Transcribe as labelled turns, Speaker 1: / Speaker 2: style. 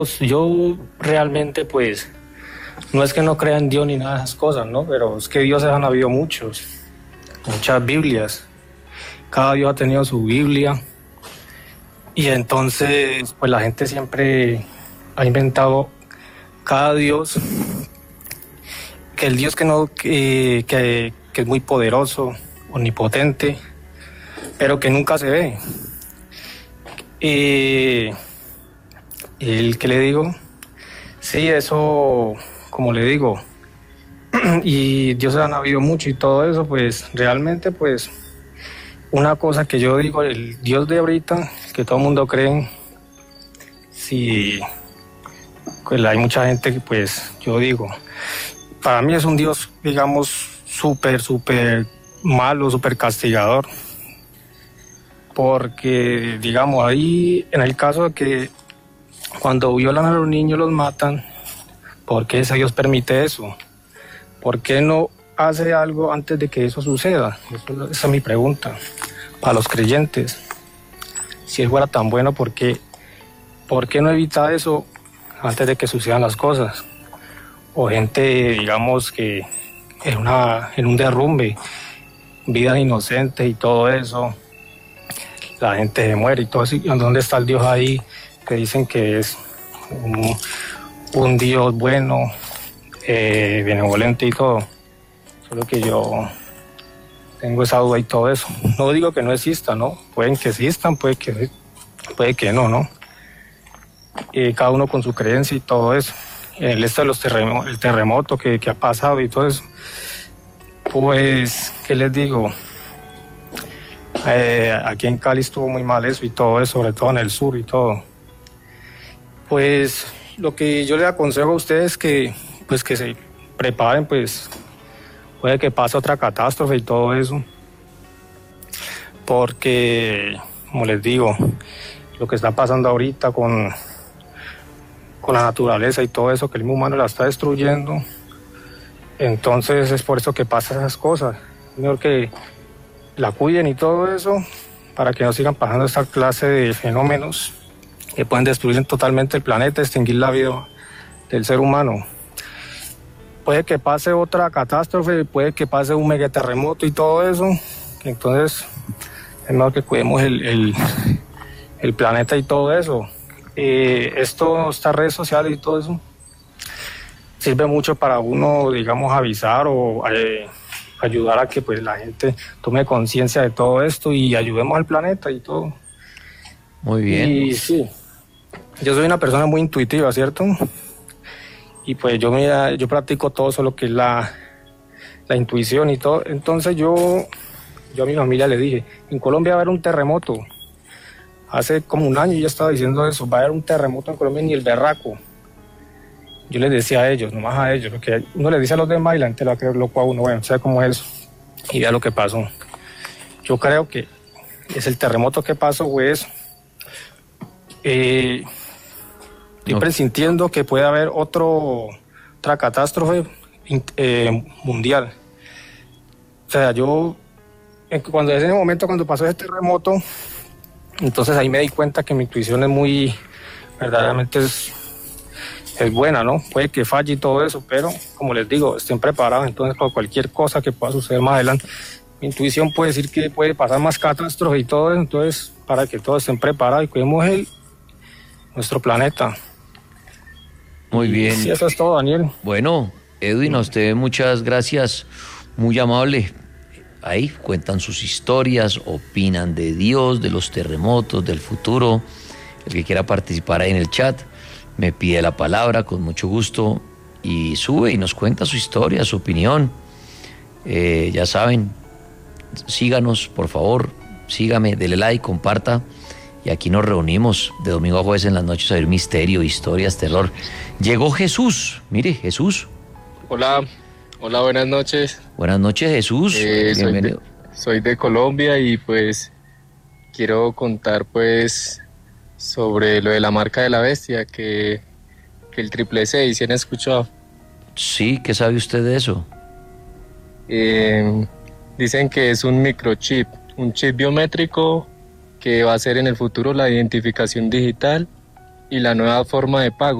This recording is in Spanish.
Speaker 1: Pues yo realmente pues no es que no crea en Dios ni nada de esas cosas, ¿no? Pero es que dioses han habido muchas Biblias. Cada Dios ha tenido su Biblia y entonces pues la gente siempre ha inventado cada Dios, que el Dios que es muy poderoso, omnipotente, pero que nunca se ve. El que le digo, sí, eso, como le digo, y dioses han habido mucho y todo eso, pues realmente pues una cosa que yo digo, el Dios de ahorita, que todo el mundo cree, sí, pues hay mucha gente que pues yo digo, para mí es un Dios, digamos, súper malo, súper castigador, porque digamos ahí en el caso de que cuando violan a los niños los matan, ¿por qué ese Dios permite eso? ¿Por qué no hace algo antes de que eso suceda? Esa es mi pregunta para los creyentes. Si él fuera tan bueno, ¿por qué no evita eso antes de que sucedan las cosas? O gente, digamos, que en un derrumbe, vidas inocentes y todo eso, la gente se muere y todo eso. ¿Dónde está el Dios ahí que dicen que es un Dios bueno, benevolente y todo? Solo que yo tengo esa duda y todo eso. No digo que no exista, ¿no? Pueden que existan, puede que no, ¿no? Cada uno con su creencia y todo eso. El de los el terremoto que ha pasado y todo eso. Pues, ¿qué les digo? Aquí en Cali estuvo muy mal eso y todo eso, sobre todo en el sur y todo. Pues lo que yo les aconsejo a ustedes es que se preparen, pues puede que pase otra catástrofe y todo eso, porque como les digo, lo que está pasando ahorita con la naturaleza y todo eso, que el mismo humano la está destruyendo, entonces es por eso que pasan esas cosas. Mejor que la cuiden y todo eso, para que no sigan pasando esta clase de fenómenos que pueden destruir totalmente el planeta, extinguir la vida del ser humano. Puede que pase otra catástrofe, puede que pase un megaterremoto y todo eso, entonces es mejor que cuidemos el planeta y todo eso. Estas redes sociales y todo eso sirve mucho para uno, digamos, avisar o ayudar a que pues la gente tome conciencia de todo esto y ayudemos al planeta y todo.
Speaker 2: Muy bien.
Speaker 1: Y sí, yo soy una persona muy intuitiva, ¿cierto? Y pues yo practico todo eso, lo que es la intuición y todo. Entonces yo a mi familia le dije, en Colombia va a haber un terremoto. Hace como un año ya estaba diciendo eso, va a haber un terremoto en Colombia, ni el berraco. Yo les decía a ellos, nomás a ellos, porque uno les dice a los demás y la gente lo va a creer loco a uno. Bueno, ¿sabe cómo es eso? Y vea lo que pasó. Yo creo que es el terremoto que pasó, fue eso. Estoy presintiendo que puede haber otra catástrofe mundial. O sea, cuando en ese momento, cuando pasó ese terremoto, entonces ahí me di cuenta que mi intuición verdaderamente es buena, ¿no? Puede que falle y todo eso, pero como les digo, estén preparados entonces para cualquier cosa que pueda suceder más adelante. Mi intuición puede decir que puede pasar más catástrofe y todo eso, entonces para que todos estén preparados y cuidemos nuestro planeta.
Speaker 2: Muy bien.
Speaker 1: Sí, eso es todo, Daniel.
Speaker 2: Bueno, Edwin, a usted muchas gracias, muy amable. Ahí cuentan sus historias, opinan de Dios, de los terremotos, del futuro. El que quiera participar ahí en el chat, me pide la palabra con mucho gusto y sube y nos cuenta su historia, su opinión. Ya saben, síganos, por favor, sígame, dele like, comparta. Y aquí nos reunimos de domingo a jueves en las noches a ver misterio, historias, terror. Llegó Jesús, mire, Jesús.
Speaker 3: Hola, buenas noches.
Speaker 2: Buenas noches, Jesús. Bienvenido.
Speaker 3: Soy de Colombia y pues quiero contar pues sobre lo de la marca de la bestia, que el 666, ¿sí han escuchado?
Speaker 2: Sí, ¿qué sabe usted de eso?
Speaker 3: Dicen que es un microchip, un chip biométrico que va a ser en el futuro la identificación digital y la nueva forma de pago.